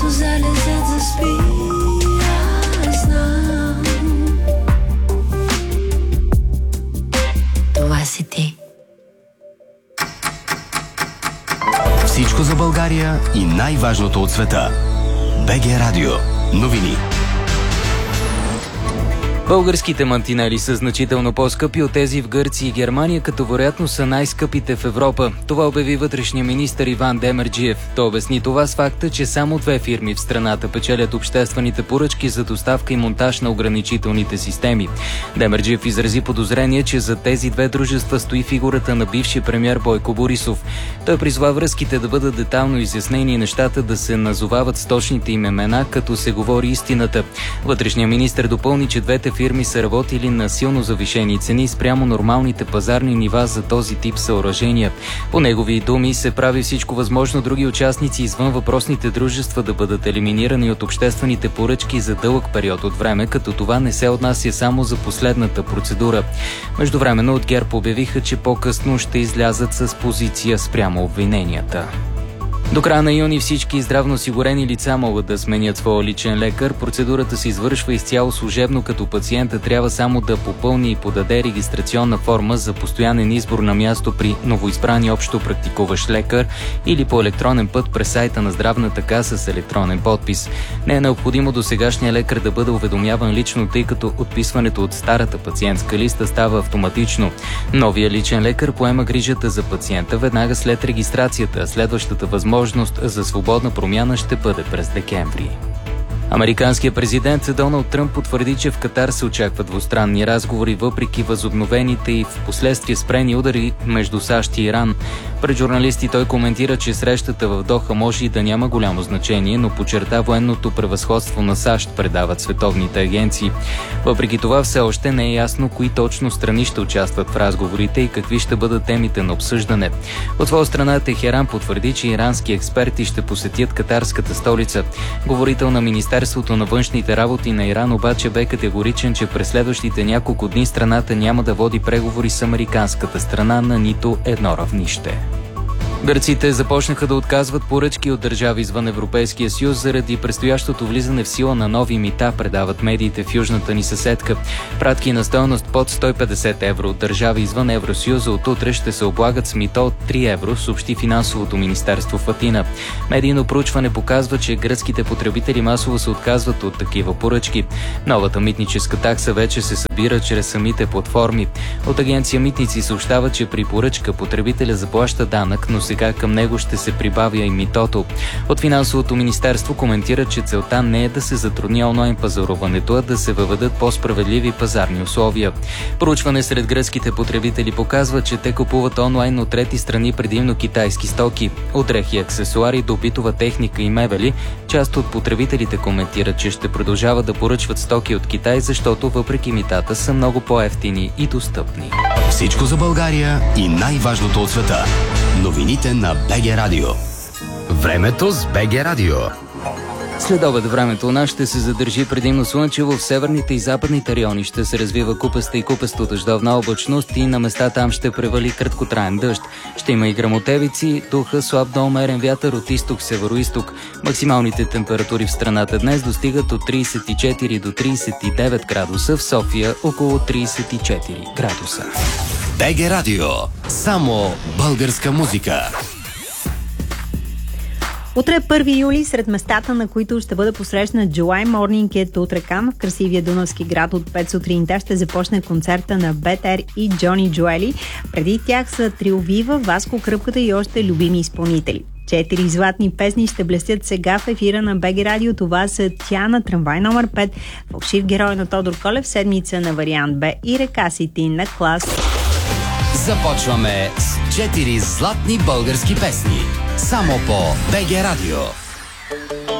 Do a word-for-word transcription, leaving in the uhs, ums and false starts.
залезят за спи. Аз знам, това си ти. Всичко за България и най-важното от света. БГ Радио. Новини. Българските мантинели са значително по-скъпи от тези в Гърция и Германия, като вероятно са най-скъпите в Европа. Това обяви вътрешния министър Иван Демерджиев. Той обясни това с факта, че само две фирми в страната печелят обществените поръчки за доставка и монтаж на ограничителните системи. Демерджиев изрази подозрение, че за тези две дружества стои фигурата на бившия премиер Бойко Борисов. Той призова връзките да бъдат детайлно изяснени и нещата да се назовават с точните им имена, като се говори истината. Вътрешният министър допълни, че двете фирми са работили на силно завишени цени спрямо нормалните пазарни нива за този тип съоръжения. По негови думи се прави всичко възможно други участници извън въпросните дружества да бъдат елиминирани от обществените поръчки за дълъг период от време, като това не се отнася само за последната процедура. Междувременно от ГЕРБ обявиха, че по-късно ще излязат с позиция спрямо обвиненията. До края на юни всички здравно осигурени лица могат да сменят своя личен лекар. Процедурата се извършва изцяло служебно, като пациента трябва само да попълни и подаде регистрационна форма за постоянен избор на място при новоизбрани общо практикуващ лекар или по електронен път през сайта на здравната каса с електронен подпис. Не е необходимо досегашния лекар да бъде уведомяван лично, тъй като отписването от старата пациентска листа става автоматично. Новия личен лекар поема грижата за пациента веднага след регистрацията. Следващата възможност за свободна промяна ще бъде през декември. Американският президент Доналд Тръмп потвърди, че в Катар се очакват двустранни разговори, въпреки възобновените и в последствие спрени удари между САЩ и Иран. Пред журналисти той коментира, че срещата в Доха може и да няма голямо значение, но подчерта военното превъзходство на САЩ, предават световните агенции. Въпреки това все още не е ясно кои точно страни ще участват в разговорите и какви ще бъдат темите на обсъждане. От своя страна Техеран потвърди, че ирански експерти ще посетят катарската столица. Говорител на Министерството на външните работи на Иран обаче бе категоричен, че през следващите няколко дни страната няма да води преговори с американската страна на нито едно равнище. Гърците започнаха да отказват поръчки от държави извън Европейския съюз заради предстоящото влизане в сила на нови мита, предават медиите в южната ни съседка. Пратки на стойност под сто и петдесет евро от държави извън Евросъюза от утре ще се облагат с мито от три евро, съобщи финансовото министерство в Атина. Медийно проучване показва, че гръцките потребители масово се отказват от такива поръчки. Новата митническа такса вече се събира чрез самите платформи. От агенция Митници съобщава, че при поръчка потребителя заплаща данък, но сега към него ще се прибавя и митото. От финансовото министерство коментира, че целта не е да се затрудни онлайн пазаруването, а да се въведат по-справедливи пазарни условия. Проучване сред гръцките потребители показва, че те купуват онлайн от трети страни, предимно китайски стоки. От дрехи, аксесуари до битова техника и мебели, част от потребителите коментират, че ще продължават да поръчват стоки от Китай, защото въпреки митата са много по-евтини и достъпни. Всичко за България и най-важното от света. Новините на БГ Радио. Времето с БГ Радио. След обед времето у нас ще се задържи предимно слънчево, в северните и западните райони ще се развива купеста и купесто дъждовна облачност и на места там ще превали краткотраен дъжд. Ще има и гръмотевици, духа слаб до умерен вятър от изток, североизток. Максималните температури в страната днес достигат от тридесет и четири до тридесет и девет градуса, в София около тридесет и четири градуса. БГ Радио. Само българска музика. Утре е първи юли, сред местата, на които ще бъде посрещнат July Morning Kid от Рекан в красивия дунавски град от пет сутринта ще започне концерта на Бетер и Джони Джоели. Преди тях са Трио Вива, Васко Кръпката и още любими изпълнители. Четири златни песни ще блестят сега в ефира на БГ Радио. Това са Тя на трамвай номер пет, Фалшив герой на Тодор Колев, Седмица на вариант Б и Река Сити на Клас. Започваме с четири златни български песни. Само по БГ Радио.